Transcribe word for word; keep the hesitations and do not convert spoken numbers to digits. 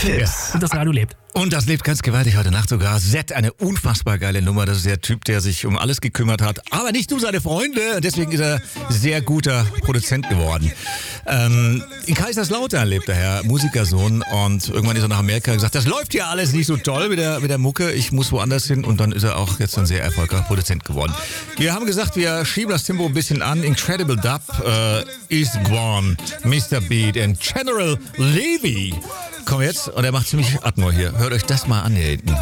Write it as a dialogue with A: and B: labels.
A: Hits.
B: Ja, und das Radio lebt.
A: Und das lebt ganz gewaltig heute Nacht sogar. Z, eine unfassbar geile Nummer. Das ist der Typ, der sich um alles gekümmert hat. Aber nicht nur seine Freunde. Deswegen ist er sehr guter Produzent geworden. Ähm, in Kaiserslautern lebt der Herr, Musikersohn. Und irgendwann ist er nach Amerika gesagt, das läuft hier alles nicht so toll mit der, mit der Mucke. Ich muss woanders hin. Und dann ist er auch jetzt ein sehr erfolgreicher Produzent geworden. Wir haben gesagt, wir schieben das Tempo ein bisschen an. Incredible Dub äh, is gone. Mister Beat und General Levy. Komm jetzt, und er macht ziemlich Atmo hier. Hört euch das mal an hier hinten.